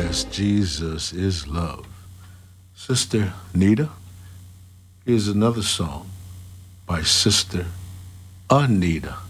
Yes, Jesus is love. Sister Nita, here's another song by Sister Anita.